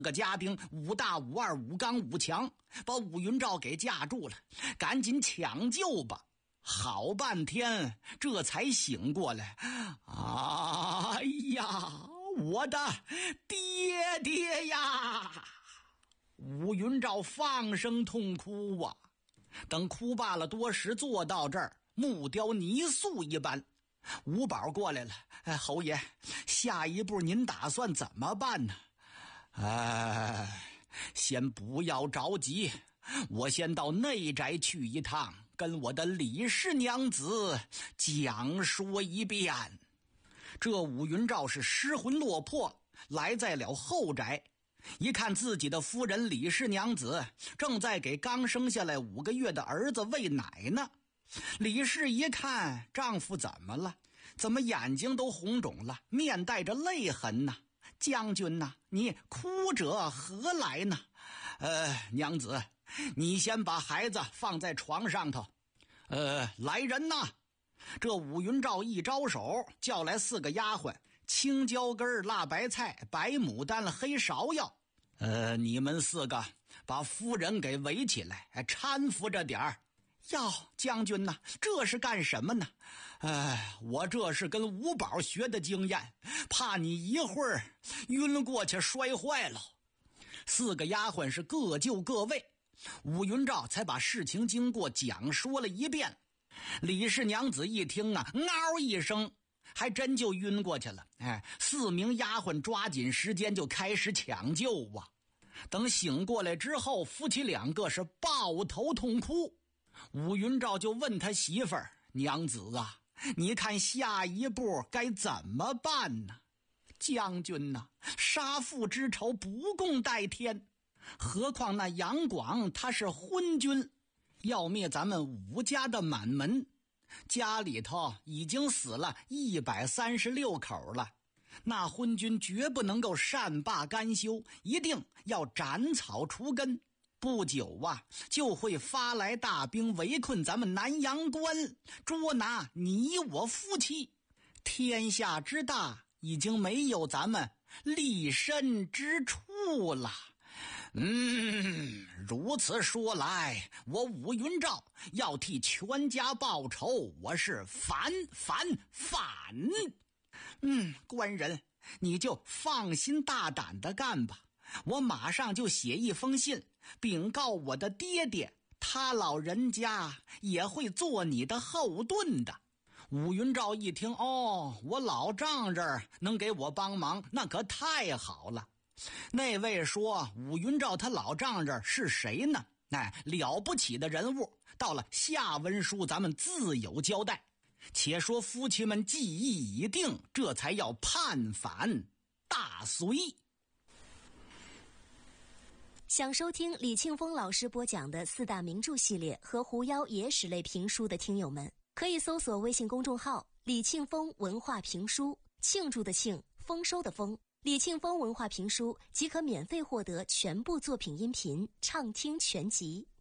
个家丁5大5二5刚5强，把武云照给架住了，赶紧抢救吧。好半天这才醒过来。哎呀，我的爹爹呀！武云照放声痛哭啊。等哭罢了多时，坐到这儿木雕泥塑一般。吴宝过来了，侯爷，下一步您打算怎么办呢？先不要着急，我先到内宅去一趟，跟我的李氏娘子讲说一遍。这武云照是失魂落魄，来在了后宅，一看自己的夫人李氏娘子正在给刚生下来5个月的儿子喂奶呢。李氏一看丈夫怎么了，怎么眼睛都红肿了，面带着泪痕呢？将军呐，你哭者何来呢？娘子，你先把孩子放在床上头。来人呐！这武云照一招手，叫来4个丫鬟，青椒根、辣白菜、白牡丹、黑芍药。你们4个把夫人给围起来，搀扶着点儿。哟，将军呐，这是干什么呢？我这是跟吴宝学的经验，怕你一会儿晕过去摔坏了。4个丫鬟是各就各位，武云照才把事情经过讲说了一遍。李氏娘子一听啊，嗷一声，还真就晕过去了。4名丫鬟抓紧时间就开始抢救啊。等醒过来之后，夫妻2个是抱头痛哭。武云照就问他媳妇儿：娘子啊，你看下一步该怎么办呢？将军呐，杀父之仇不共戴天，何况那杨广他是昏君，要灭咱们武家的满门，家里头已经死了136口了，那昏君绝不能够善罢甘休，一定要斩草除根。不久啊，就会发来大兵围困咱们南阳关，捉拿你我夫妻。天下之大，已经没有咱们立身之处了。如此说来，我武云照要替全家报仇，我是反。官人，你就放心大胆的干吧，我马上就写一封信禀告我的爹爹，他老人家也会做你的后盾的。武云照一听，我老丈人能给我帮忙，那可太好了。那位说武云照他老丈人是谁呢？了不起的人物，到了下文书咱们自有交代。且说夫妻们计议已定，这才要叛反大隋。 想收听李庆峰老师播讲的4大名著系列和狐妖野史类评书的听友们，可以搜索微信公众号李庆峰文化评书，庆祝的庆，丰收的丰，李庆峰文化评书即可免费获得全部作品音频畅听全集。